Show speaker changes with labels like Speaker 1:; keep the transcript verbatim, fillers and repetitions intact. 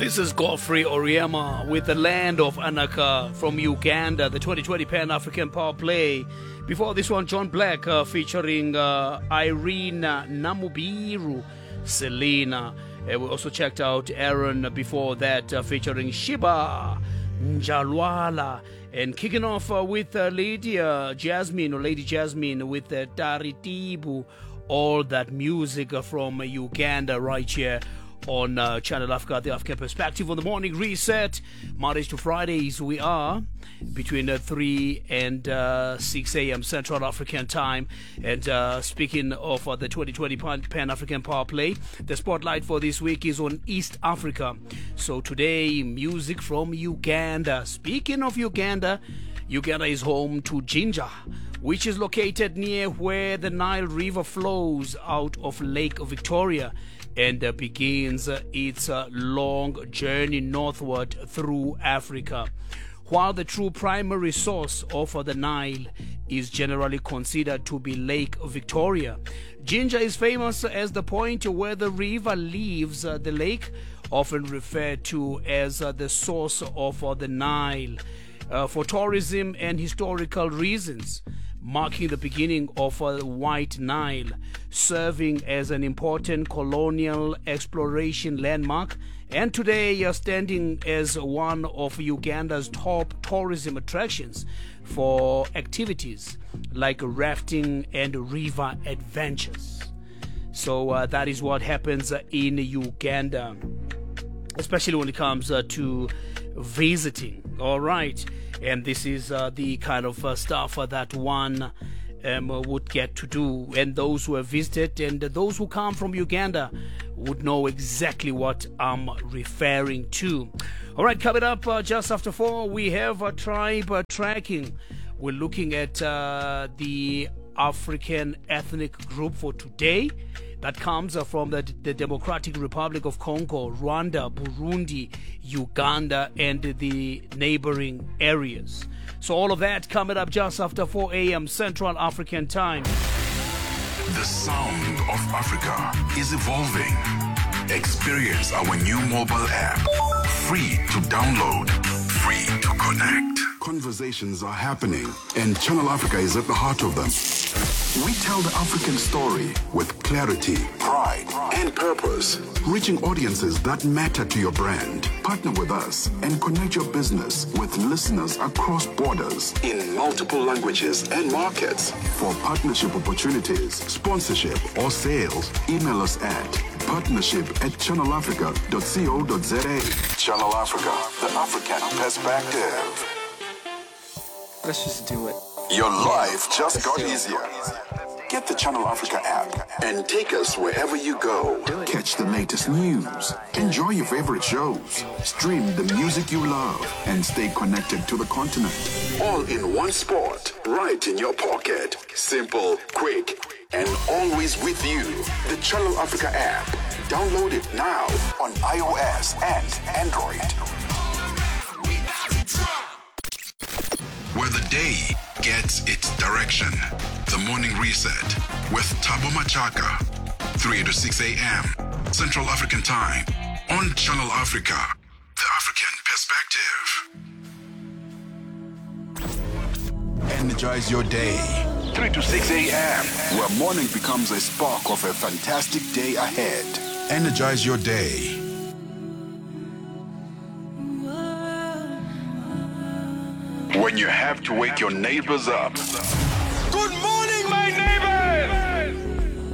Speaker 1: This is Godfrey Oriema with the Land of Anaka from Uganda, the twenty twenty Pan-African Power Play. Before this one, John Black uh, featuring uh, Irene Namubiru, Selena. Uh, we also checked out Aaron before that uh, featuring Shiba Njalwala. And kicking off uh, with uh, Lady uh, Jasmine or Lady Jasmine with uh, Taritibu. All that music uh, from uh, Uganda right here on uh, Channel Africa, the African Perspective on the Morning Reset. Mondays to Fridays we are between uh, three and uh, six a.m. Central African Time. And uh, speaking of uh, the twenty twenty Pan-African Power Play, the spotlight for this week is on East Africa. So today, music from Uganda. Speaking of Uganda, Uganda is home to Jinja, which is located near where the Nile River flows out of Lake Victoria and uh, begins uh, its uh, long journey northward through Africa. While the true primary source of uh, the Nile is generally considered to be Lake Victoria, Jinja is famous as the point where the river leaves uh, the lake, often referred to as uh, the source of uh, the Nile, uh, for tourism and historical reasons, marking the beginning of a White Nile, serving as an important colonial exploration landmark, and today uh, standing as one of Uganda's top tourism attractions for activities like rafting and river adventures. So uh, that is what happens uh, in Uganda, especially when it comes uh, to visiting. All right. And this is uh, the kind of uh, stuff uh, that one um, uh, would get to do. And those who have visited and those who come from Uganda would know exactly what I'm referring to. All right, coming up uh, just after four, we have a tribe uh, tracking. We're looking at uh, the African ethnic group for today. That comes uh, from the, the Democratic Republic of Congo, Rwanda, Burundi, Uganda, and the neighboring areas. So all of that coming up just after four a.m. Central African Time.
Speaker 2: The sound of Africa is evolving. Experience our new mobile app. Free to download, free to connect. Conversations are happening, and Channel Africa is at the heart of them. We tell the African story with clarity, pride, and purpose, reaching audiences that matter to your brand. Partner with us and connect your business with listeners across borders in multiple languages and markets. For partnership opportunities, sponsorship, or sales, email us at partnership at channelafrica dot co dot za. Channel Africa, the African perspective.
Speaker 3: Let's just do it.
Speaker 2: Your life just got easier. Get the Channel Africa app and take us wherever you go. Catch the latest news, enjoy your favorite shows, stream the music you love, and stay connected to the continent. All in one spot, right in your pocket. Simple, quick, and always with you. The Channel Africa app. Download it now on iOS and Android. Where the day gets its direction. The Morning Reset with Thabo Machaka. three to six a.m. Central African Time on Channel Africa, the African perspective. Energize your day. three to six a.m. where morning becomes a spark of a fantastic day ahead. Energize your day. When you have to wake your neighbors up.